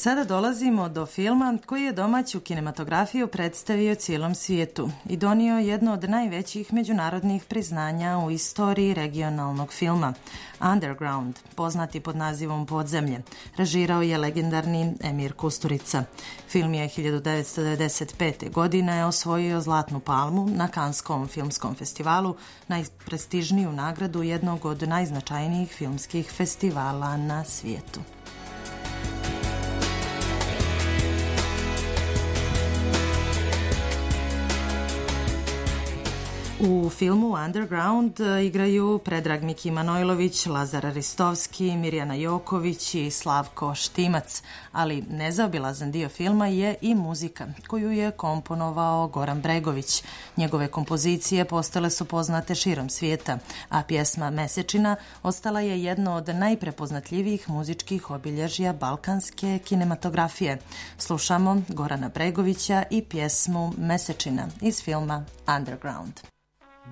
Sada dolazimo do filma koji je domaću kinematografiju predstavio cijelom svijetu i donio jedno od najvećih međunarodnih priznanja u istoriji regionalnog filma. Underground, poznati pod nazivom Podzemlje, režirao je legendarni Emir Kusturica. Film je 1995. godine osvojio Zlatnu palmu na Kanskom filmskom festivalu, najprestižniju nagradu jednog od najznačajnijih filmskih festivala na svijetu. U filmu Underground igraju Predrag Miki Manojlović, Lazar Ristovski, Mirjana Joković i Slavko Štimac, ali nezaobilazan dio filma je i muzika koju je komponovao Goran Bregović. Njegove kompozicije postale su poznate širom svijeta, a pjesma Mesečina ostala je jedno od najprepoznatljivijih muzičkih obilježja balkanske kinematografije. Slušamo Gorana Bregovića i pjesmu Mesečina iz filma Underground.